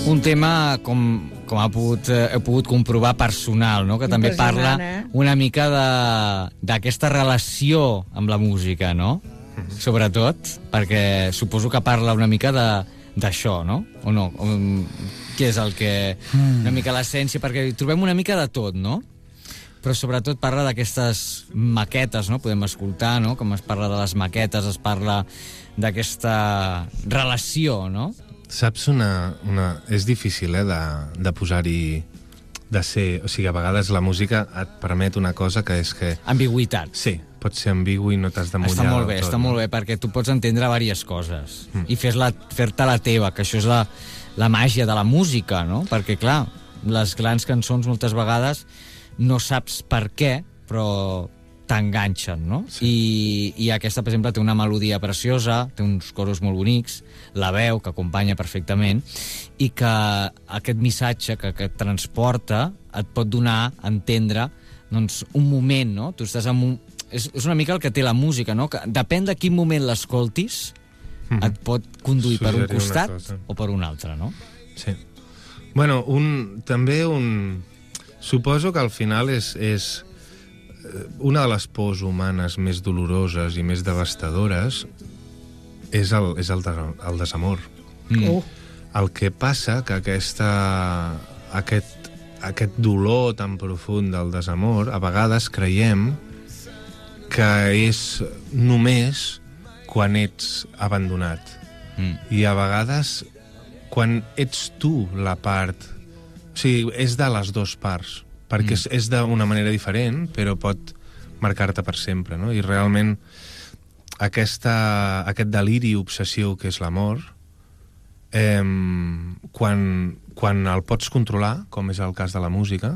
Un tema, com he pogut comprovar, personal, no? Que també parla una mica d'aquesta relació amb la música, no? Sobretot, perquè suposo que parla una mica d'això, no? O no? Què és el que... Una mica l'essència, perquè trobem una mica de tot, no? Però sobretot parla d'aquestes maquetes, no? Podem escoltar, no? Com es parla de les maquetes, es parla d'aquesta relació, no? Saps és difícil, de posar-hi... de ser... O sigui, a vegades la música et permet una cosa que és que... Ambigüitat. Sí, pot ser ambigu i no t'has de mullar. Està molt bé, perquè tu pots entendre diverses coses i fer-te la teva, que això és la màgia de la música, no? Perquè, clar, les grans cançons moltes vegades no saps per què, però t'enganxen, no? Sí. I aquesta, per exemple, té una melodia preciosa, té uns coros molt bonics, la veu, que acompanya perfectament, i que aquest missatge que et transporta et pot donar a entendre doncs, un moment, no? Tu estàs en un... És una mica el que té la música, no? Que depèn de quin moment l'escoltis, et pot conduir per un costat o per un altre, no? Sí. Bueno, suposo que al final és una de les pors humanes més doloroses i més devastadores és el desamor. El que passa que aquest dolor tan profund del desamor, a vegades creiem que és només quan ets abandonat. I a vegades quan ets tu la part... O sigui, és de les dues parts, perquè és d'una manera diferent, però pot marcar-te per sempre, no? I realment aquest deliri obsessiu que és l'amor, quan el pots controlar, com és el cas de la música,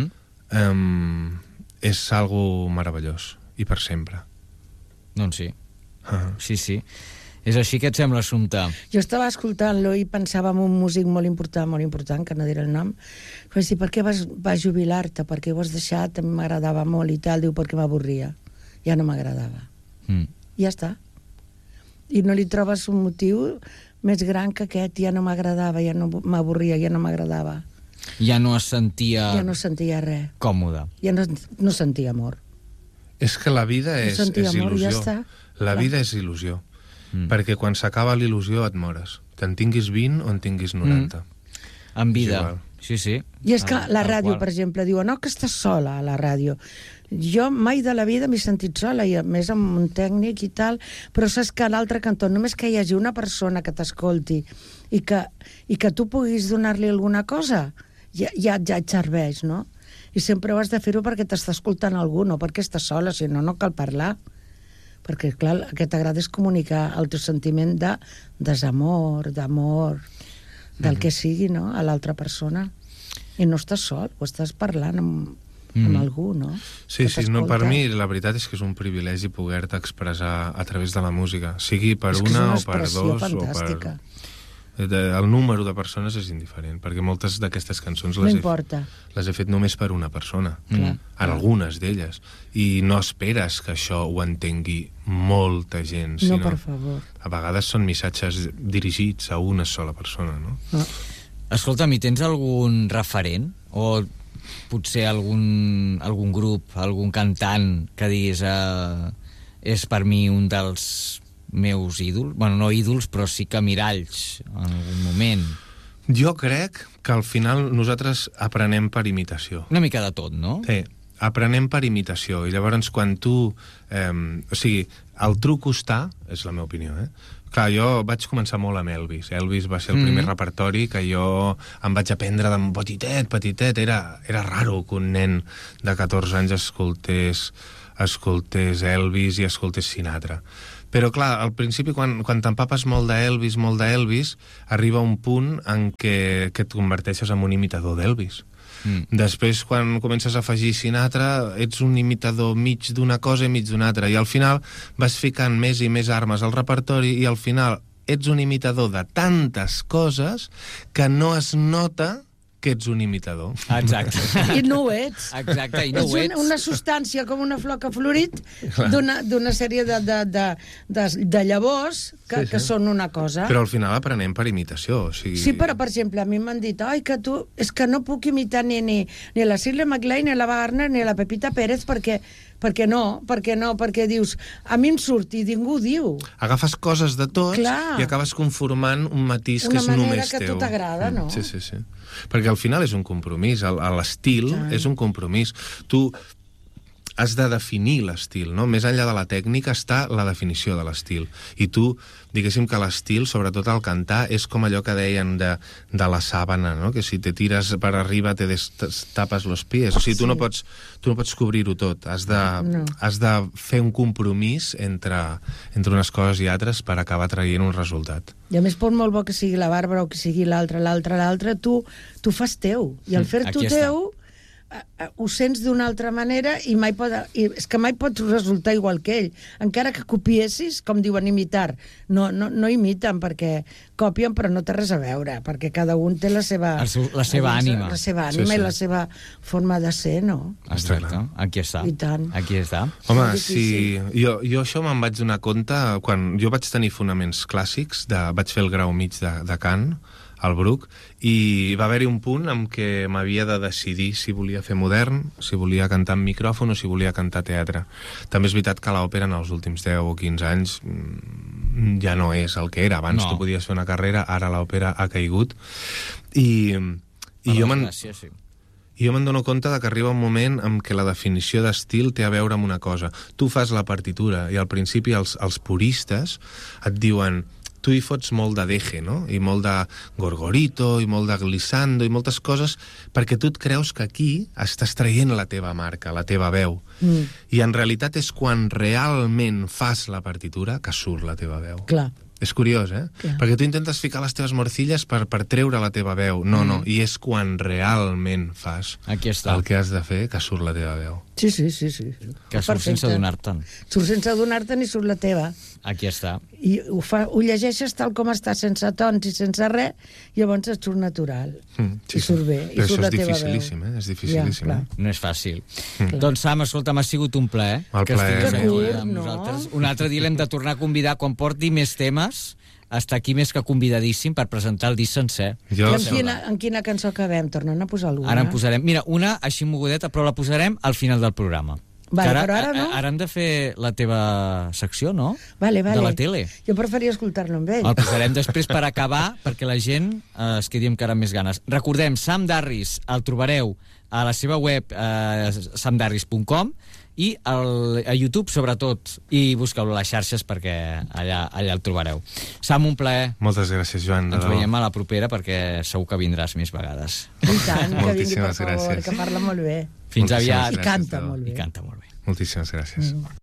és algo meravellós, i per sempre. Doncs sí. Sí. És així que et sembla, Assumpta? Jo estava escoltant-lo i pensava en un músic molt important, que no diré el nom, vaig dir, per què vas jubilar-te? Per què ho has deixat? M'agradava molt i tal. Diu, perquè m'avorria. Ja no m'agradava. Ja està. I no li trobes un motiu més gran que aquest. Ja no m'agradava, ja no m'avorria, ja no m'agradava. Ja no es sentia... Ja no sentia res. Còmode. Ja no sentia amor. És que la vida és il·lusió. Ja està. La vida és il·lusió. Perquè quan s'acaba l'il·lusió et mores. Que en tinguis 20 o en tinguis 90. En vida. Sí. I és que la ràdio, per exemple, diu no, que estàs sola a la ràdio. Jo mai de la vida m'he sentit sola, i a més amb un tècnic i tal, però saps que a l'altre cantó, només que hi hagi una persona que t'escolti i que tu puguis donar-li alguna cosa, ja et serveix, no? I sempre ho has de fer-ho perquè t'està escoltant algú, no perquè estàs sola, si no cal parlar. Perquè, clar, el que t'agrada és comunicar el teu sentiment de desamor, d'amor, del que sigui, no?, a l'altra persona. I no estàs sol, ho estàs parlant amb algú, no? Sí, no, per mi la veritat és que és un privilegi poder-te expressar a través de la música, sigui per una o per dos fantàstica. El número de persones és indiferent, perquè moltes d'aquestes cançons les he fet només per una persona, algunes d'elles, i no esperes que això ho entengui molta gent, sinó, per favor. A vegades són missatges dirigits a una sola persona, no? Escolta'm, tens algun referent? O potser algun grup, algun cantant que diguis és per mi un dels meus ídols? Bueno, no ídols, però sí que miralls en algun moment. Jo crec que al final nosaltres aprenem per imitació. Una mica de tot, no? Sí, aprenem per imitació. I llavors quan tu... o sigui, el truc està... És la meva opinió, Clar, jo vaig començar molt amb Elvis. Elvis va ser el primer repertori que jo em vaig aprendre de petitet. Era raro que un nen de 14 anys escoltés Elvis i escoltés Sinatra. Però, clar, al principi, quan t'empapes molt d'Elvis, arriba un punt en què et converteixes en un imitador d'Elvis. Després, quan comences a afegir Sinatra, ets un imitador mig d'una cosa i mig d'una altra. I al final vas ficant més i més armes al repertori i al final ets un imitador de tantes coses que no es nota que ets un imitador. Exacte. I no ho ets. Exacte, i no ho És ets. una substància com una flor que ha florit d'una sèrie de llavors que són una cosa. Però al final aprenem per imitació. O sigui... Sí, però, per exemple, a mi m'han dit que tu, és que no puc imitar ni la Shirley MacLaine, ni la Wagner, ni la Pepita Pérez, perquè dius, a mi em surt i ningú ho diu. Agafes coses de tots i acabes conformant un matís que és només teu. Una manera que a tu t'agrada, no? Sí. Perquè al final és un compromís, l'estil és un compromís. Tu has de definir l'estil, no? Més enllà de la tècnica està la definició de l'estil. I tu, diguéssim que l'estil, sobretot al cantar, és com allò que deien de la sàbana, no? Que si te tires per arriba te tapes los pies. O sigui, tu no pots cobrir-ho tot. Has de fer un compromís entre unes coses i altres per acabar traient un resultat. I a més, per molt bo que sigui la Bàrbara o que sigui l'altre, tu fas teu. I al fer-t'ho teu ho sents d'una altra manera i és que mai pots resultar igual que ell. Encara que copiessis, com diuen imitar, no imiten perquè copien però no té res a veure, perquè cada un té la seva ànima. La seva ànima i la seva forma de ser, no? Exacte, aquí està. I tant. Aquí està. Home, si... Jo això me'n vaig donar compte quan jo vaig tenir fonaments clàssics, vaig fer el grau mig de cant, al Bruc, i va haver-hi un punt en què m'havia de decidir si volia fer modern, si volia cantar amb micròfon o si volia cantar teatre. També és veritat que l'òpera en els últims 10 o 15 anys ja no és el que era. Abans tu podies fer una carrera, ara l'òpera ha caigut. I jo me'n dono compte que arriba un moment en què la definició d'estil té a veure amb una cosa. Tu fas la partitura i al principi els puristes et diuen... Tu hi fots molt de deje, no? I molt de gorgorito, i molt de glissando, i moltes coses, perquè tu et creus que aquí estàs traient la teva marca, la teva veu. I en realitat és quan realment fas la partitura que surt la teva veu. Clar. És curiós, Clar. Perquè tu intentes ficar les teves morcilles per treure la teva veu. No, i és quan realment fas el que has de fer que surt la teva veu. Sí. Que surt sense adonar-te'n. Surt sense adonar-te'n i surt la teva. Aquí està. I ho llegeixes tal com està, sense tons i sense res, i llavors et surt natural. I surt bé, i surt la teva veu. Però això és dificilíssim, És dificilíssim. No és fàcil. Doncs, Sam, escolta, m'ha sigut un plaer que estigués aquí amb nosaltres. Un altre dia l'hem de tornar a convidar quan porti més temes. Està aquí més que convidadíssim per presentar el disc sencer. En quina cançó acabem? Tornem a posar alguna? Ara en posarem. Mira, una així mogudeta, però la posarem al final del programa. Vale, però ara no. Ara hem de fer la teva secció, no? Vale. De la tele. Jo preferiria escoltar-lo amb ell. El posarem després per acabar, perquè la gent es quedi encara amb més ganes. Recordem, Sam Darris el trobareu a la seva web samdarris.com i a YouTube, sobretot, i busqueu-lo a les xarxes perquè allà el trobareu. Sam, un plaer. Moltes gràcies, Joan. Ens veiem a la propera perquè segur que vindràs més vegades. I tant, que vingui, per favor, que parla molt bé. Fins aviat. I canta molt bé. I canta molt bé. Moltíssimes gràcies.